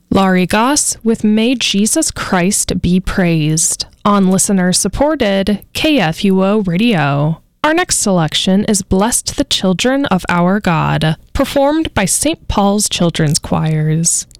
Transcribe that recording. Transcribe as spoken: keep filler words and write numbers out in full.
Laurie Goss with May Jesus Christ Be Praised on listener-supported K F U O Radio. Our next selection is Blessed the Children of Our God, performed by Saint Paul's Children's Choirs.